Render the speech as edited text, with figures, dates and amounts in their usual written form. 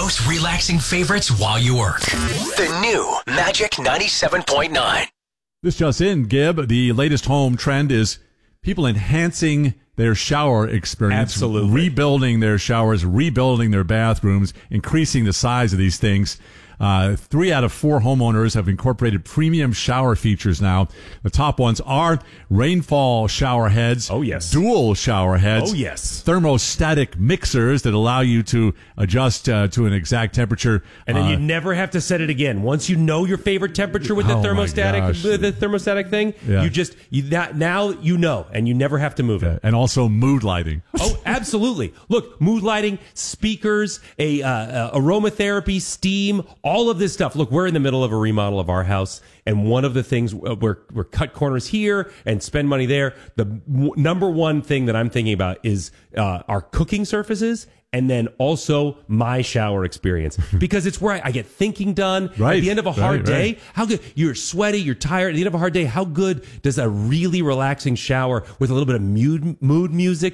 most relaxing favorites while you work. The new Magic 97.9. This just in, Gib, the latest home trend is people enhancing their shower experience. Absolutely. Rebuilding their showers, rebuilding their bathrooms, increasing the size of these things. 3 out of 4 homeowners have incorporated premium shower features now. The top ones are rainfall shower heads. Oh, yes. Dual shower heads. Oh, yes. Thermostatic mixers that allow you to adjust to an exact temperature. And then you never have to set it again. Once you know your favorite temperature with the Oh, my thermostatic, gosh. the thermostatic thing, Yeah. now you know, and you never have to move it. And also mood lighting. Oh, absolutely. Look, mood lighting, speakers, aromatherapy, steam, all of this stuff. Look, we're in the middle of a remodel of our house, and one of the things we're cut corners here and spend money there. The number one thing that I'm thinking about is our cooking surfaces. And then also my shower experience, because it's where I get thinking done. Right. At the end of a hard day, right. how good, you're sweaty, you're tired. At the end of a hard day, how good does a really relaxing shower with a little bit of mood music